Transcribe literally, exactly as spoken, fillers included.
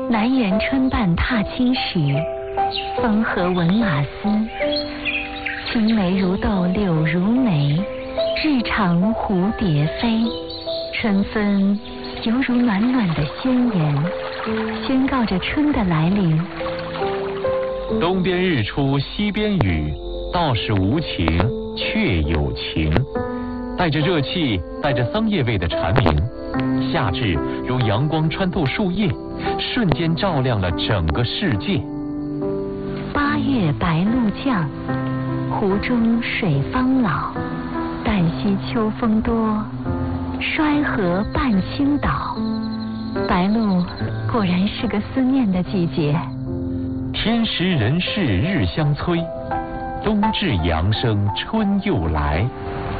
南园春半踏青时，风和闻马嘶。青梅如豆柳如眉，日长蝴蝶飞。春分犹如暖暖的宣言，宣告着春的来临。 东边日出西边雨，道是无晴却有晴。带着热气，带着桑叶味的蝉鸣，夏至如阳光穿透树叶，瞬间照亮了整个世界。 八月白露降，湖中水方老。旦夕秋风多，衰河半倾倒。白露果然是个思念的季节。 天时人事日相催，冬至阳生春又来。